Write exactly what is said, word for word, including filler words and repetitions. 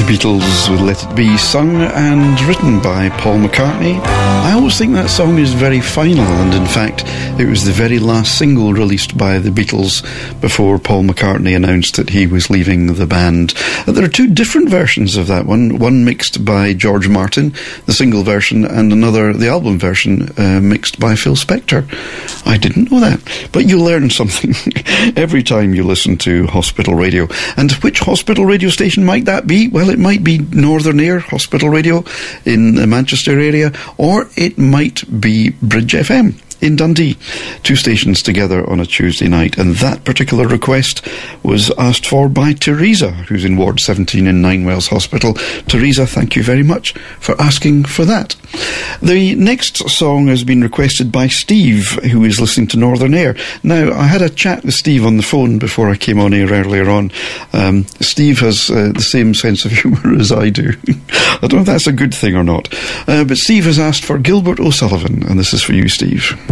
Beatles with Let It Be, sung and written by Paul McCartney. I always think that song is very final, and in fact it was the very last single released by the Beatles before Paul McCartney announced that he was leaving the band. There are two different versions of that one, one mixed by George Martin, the single version, and another, the album version, uh, mixed by Phil Spector. I didn't know that, but you learn something every time you listen to Hospital Radio. And which hospital radio station might that be? Well, it might be Northern Air Hospital Radio in the Manchester area, or it might be Bridge F M in Dundee. Two stations together on a Tuesday night, and that particular request was asked for by Teresa, who's in Ward seventeen in Ninewells Hospital. Teresa, thank you very much for asking for that. The next song has been requested by Steve, who is listening to Northern Air. Now, I had a chat with Steve on the phone before I came on air earlier on. Um, Steve has uh, the same sense of humour as I do. I don't know if that's a good thing or not. Uh, but Steve has asked for Gilbert O'Sullivan, and this is for you, Steve.